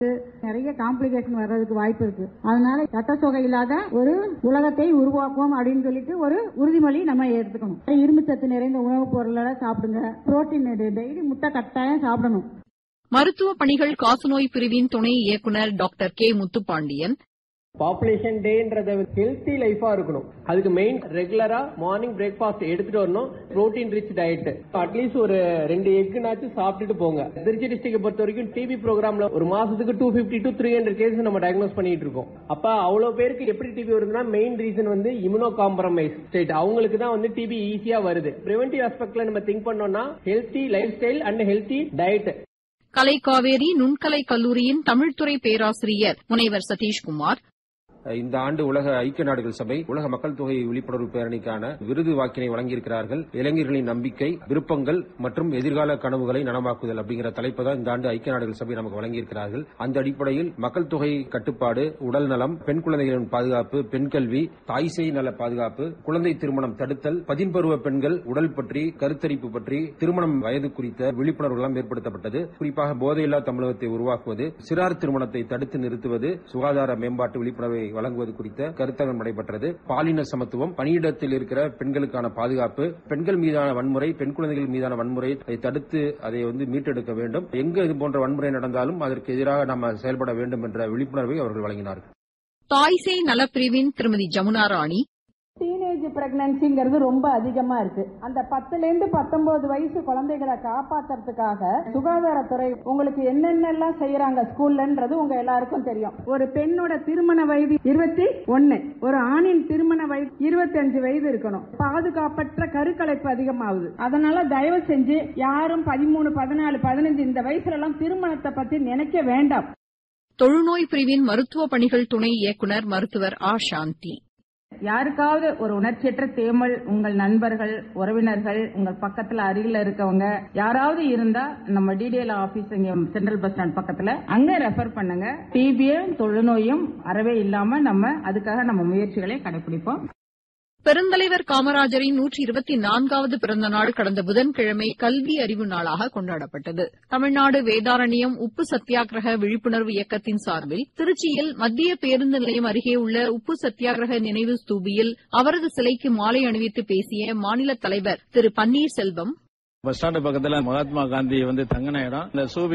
நிறைய காம்ப்ளிகேஷன் வர்றதுக்கு வாய்ப்பு இருக்கு. அதனால ரத்த சோகை இல்லாத ஒரு உலகத்தை உருவாக்குவோம் அப்படின்னு சொல்லிட்டு ஒரு உறுதிமொழி நம்ம எடுத்துக்கணும். இரும்பு சத்து நிறைந்த உணவுப் பொருளை சாப்பிடுங்க. புரோட்டீன் டெய்லி முட்டை கட்டாயம் சாப்பிடணும். மருத்துவ பணிகள் காசநோய் பிரிவின் துணை இயக்குநர் doctor K Muthupandian, population டேன்றத healthy லைஃபா இருக்கணும். அதுக்கு மெயின் ரெகுலரா மார்னிங் பிரேக்ஃபாஸ்ட் எடுத்துட்டு வரணும். புரோட்டீன் ரிச் டயட், அட்லீஸ்ட் ஒரு 2 எக்னாச்சும் சாப்பிட்டுட்டு போங்க. திருச்சி டிஸ்ட்ரிக்ட் பொறுத்த வரைக்கும் டிபி ப்ரோக்ராம்ல ஒரு மாசத்துக்கு 250 to 300 கேஸ் நம்ம டயக்னோஸ் பண்ணிட்டு இருக்கோம். அப்ப அவ்வளவு பேருக்கு எப்படி டிபி வருதுன்னா main reason immuno compromise state. அவங்களுக்கு தான் டிபி ஈஸியா வருது. பிரிவென்டிவ் ஆஸ்பெக்ட்ல நம்ம திங்க் பண்ணோம்னா healthy life style and healthy diet. கலைக்காவேரி நுண்கலை கல்லூரியின் தமிழ்துறை பேராசிரியர் முனைவர் சதீஷ்குமார், இந்த ஆண்டு உலக ஐக்கிய நாடுகள் சபை உலக மக்கள் தொகை விழிப்புணர்வு பேரணிக்கான விருது வாக்கினை வழங்கியிருக்கிறார்கள். இளைஞர்களின் நம்பிக்கை, விருப்பங்கள் மற்றும் எதிர்கால கனவுகளை நனவாக்குதல் அப்படிங்கிற தலைப்பு தான் இந்த ஆண்டு ஐக்கிய நாடுகள் சபை நமக்கு வழங்கியிருக்கிறார்கள். அந்த அடிப்படையில் மக்கள் தொகை கட்டுப்பாடு, உடல் நலம், பெண் குழந்தைகளின் பாதுகாப்பு, பெண் கல்வி, தாய் சேய் நல பாதுகாப்பு, குழந்தை திருமணம் தடுத்தல், பதின்பருவ பெண்கள் உடல் பற்றி, கருத்தரிப்பு பற்றி, திருமணம் வயது குறித்த விழிப்புணர்வுகள் ஏற்படுத்தப்பட்டது. குறிப்பாக போதையில்லா தமிழகத்தை உருவாக்குவது, சிறார் திருமணத்தை தடுத்து நிறுத்துவது, சுகாதார மேம்பாட்டு விழிப்புணர்வை வழங்குவது குறித்த கருத்தரங்கம் நடைபெற்றது. பாலின சமத்துவம், பணியிடத்தில் இருக்கிற பெண்களுக்கான பாதுகாப்பு, பெண்கள் மீதான வன்முறை, பெண் குழந்தைகள் மீதான வன்முறை தடுத்து அதை மீட்டெடுக்க வேண்டும். எங்கு இது போன்ற வன்முறை நடந்தாலும் அதற்கு எதிராக நாம் செயல்பட வேண்டும் என்ற விழிப்புணர்வை அவர்கள் வழங்கினார்கள். தாய்சேய் நலப்பிரிவின் திருமதி ஜமுனா ராணி, டீனேஜ் பிரெக்னன்சிங்கிறது ரொம்ப அதிகமா இருக்கு. அந்த 10ல இருந்து 19 வயசு குழந்தைகளை காப்பாத்துறதுக்காக சுகாதாரத்துறை உங்களுக்கு என்னென்னலாம் செய்யறாங்க ஸ்கூல்லன்றது உங்க எல்லாருக்கும் தெரியும். ஒரு பெண்ணோட திருமண வயது 21, ஒரு ஆணின் திருமண வயது 25 வயது இருக்கணும். பாதுகாப்பற்ற கருக்கலைப்பு அதிகமாகுது. அதனால தயவு செஞ்சு யாரும் 13, 14, 15 இந்த வயசுல எல்லாம் திருமணத்தை பத்தி நினைக்க வேண்டாம். தொழுநோய் பிரிவின் மருத்துவ பணிகள் துணை இயக்குநர் மருத்துவர் ஆ சாந்தி, யாருக்காவது ஒரு உணர்ச்சியற்ற தேமல் உங்கள் நண்பர்கள், உறவினர்கள், உங்கள் பக்கத்துல அருகில இருக்கவங்க யாராவது இருந்தா நம்ம டிடிஎல் ஆபீஸ் இங்க சென்ட்ரல் பஸ் ஸ்டாண்ட் பக்கத்துல அங்க ரெஃபர் பண்ணுங்க. டிபியும் தொழுநோயும் அறவே இல்லாம அதுக்காக நம்ம முயற்சிகளை கடைபிடிப்போம். பெருந்தலைவர் காமராஜரின் 124வது பிறந்த நாள் கடந்த புதன்கிழமை கல்வி அறிவு நாளாக கொண்டாடப்பட்டது. தமிழ்நாடு வேதாரண்யம் உப்பு சத்தியாகிரக விழிப்புணர்வு இயக்கத்தின் சார்பில் திருச்சியில் மத்திய பேருந்து நிலையம் அருகே உள்ள உப்பு சத்தியாகிரக நினைவு ஸ்தூபியில் அவரது சிலைக்கு மாலை அணிவித்து பேசிய மாநில தலைவர் திரு பன்னீர்செல்வம், பஸ் ஸ்டாண்டு பக்கத்துல மகாத்மா காந்தி தங்கின இடம். இந்த சூபி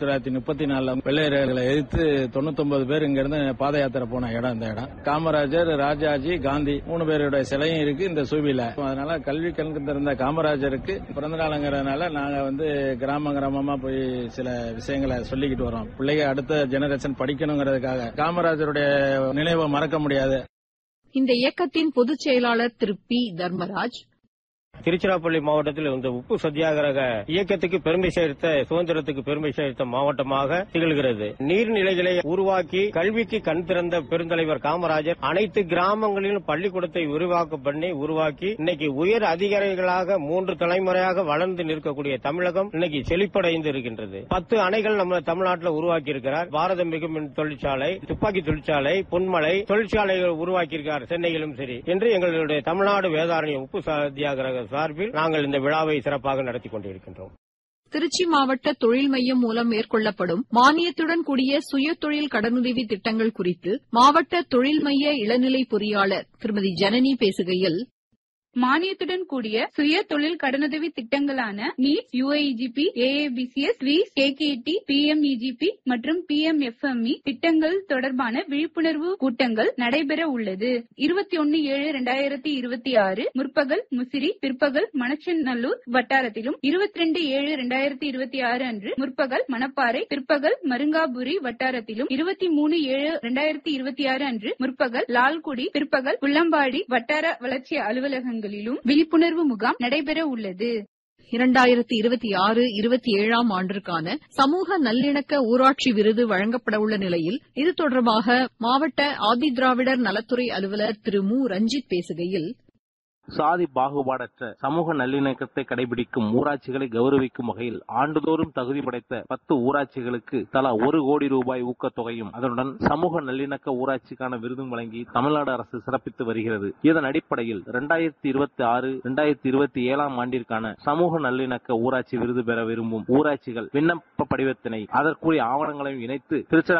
1934 வெள்ளையர்களை எதிர்த்து 99 பேர் இங்க இருந்து பாத யாத்திரை போன இடம். இந்த இடம் காமராஜர், ராஜாஜி, காந்தி 3 பேருடைய சிலையும் இருக்கு இந்த சூபியில. அதனால கல்வி கணக்கு திறந்த காமராஜருக்கு பிறந்த நாளுங்கிறதுனால நாங்க கிராமமா போய் சில விஷயங்களை சொல்லிக்கிட்டு வரோம். பிள்ளைங்க அடுத்த ஜெனரேஷன் படிக்கணுங்கிறதுக்காக காமராஜருடைய நினைவை மறக்க முடியாது. இந்த இயக்கத்தின் பொதுச் செயலாளர் திரு பி தர்மராஜ், திருச்சிராப்பள்ளி மாவட்டத்தில் இந்த உப்பு சத்தியாகிரக இயக்கத்துக்கு பெருமை சேர்த்த, சுதந்திரத்துக்கு பெருமை சேர்த்த மாவட்டமாக திகழ்கிறது. நீர்நிலைகளை உருவாக்கி கல்விக்கு கண் திறந்த பெருந்தலைவர் காமராஜர் அனைத்து கிராமங்களிலும் பள்ளிக்கூடத்தை உருவாக்கி இன்னைக்கு உயர் அதிகாரிகளாக 3 தலைமுறையாக வளர்ந்து நிற்கக்கூடிய தமிழகம் இன்னைக்கு செழிப்படைந்து இருக்கின்றது. 10 அணைகள் நம்ம தமிழ்நாட்டில் உருவாக்கி இருக்கிறார். பாரத மிகுமின் தொழிற்சாலை, துப்பாக்கி தொழிற்சாலை, பொன்மலை தொழிற்சாலைகள் உருவாக்கியிருக்கிறார் சென்னையிலும் சரி என்று எங்களுடைய தமிழ்நாடு வேதாரண்யம் உப்பு சத்தியாகிரக சார்பில் நாங்கள் இந்த விழாவை சிறப்பாக நடத்தி கொண்டிருக்கின்றோம். திருச்சி மாவட்ட தொழில் மையம் மூலம் மேற்கொள்ளப்படும் மானியத்துடன் கூடிய சுயதொழில் கடனுதவி திட்டங்கள் குறித்து மாவட்ட தொழில் மைய இளநிலை பொறியாளர் திருமதி ஜனனி பேசுகையில், மானியத்துடன் கூடிய சுய தொழில் கடனுதவி திட்டங்களான நீட், யுஐஜிபி, ஏஏபிசிஎஸ், ஸ்வீஸ், கேகேடி, பிஎம்இஜிபி மற்றும் பிஎம்எஃப்எம்இ திட்டங்கள் தொடர்பான விழிப்புணர்வு கூட்டங்கள் நடைபெற உள்ளது. 21/7/2026 முற்பகல் முசிறி, பிற்பகல் மணச்சநல்லூர் வட்டாரத்திலும், 22/7/2026 அன்று முற்பகல் மணப்பாறை, பிற்பகல் மருங்காபுரி வட்டாரத்திலும், 23/7/2026 அன்று முற்பகல் லால்குடி, பிற்பகல் புள்ளம்பாடி வட்டார வளர்ச்சி அலுவலகங்கள் விழிப்புணர்வு முகாம் நடைபெற உள்ளது. 2026-27 ஆண்டிற்கான சமூக நல்லிணக்க ஊராட்சி விருது வழங்கப்படவுள்ள நிலையில் இது தொடர்பாக மாவட்ட ஆதிதிராவிடர் நலத்துறை அலுவலர் திரு மு ரஞ்சித் பேசுகையில், சாதி பாகுபாடற்ற சமூக நல்லிணக்கத்தை கடைபிடிக்கும் ஊராட்சிகளை கௌரவிக்கும் வகையில் ஆண்டுதோறும் தகுதி படைத்த 10 ஊராட்சிகளுக்கு தலா 1 கோடி ரூபாய் ஊக்கத்தொகையும் அதனுடன் சமூக நல்லிணக்க ஊராட்சிக்கான விருதும் வழங்கி தமிழ்நாடு அரசு சிறப்பித்து வருகிறது. இதன் அடிப்படையில் 2026-2027 ஆண்டிற்கான சமூக நல்லிணக்க ஊராட்சி விருது பெற விரும்பும் ஊராட்சிகள் விண்ணப்ப படிவத்தினை அதற்குரிய ஆவணங்களையும் இணைத்து திருச்சிராப்பள்ளி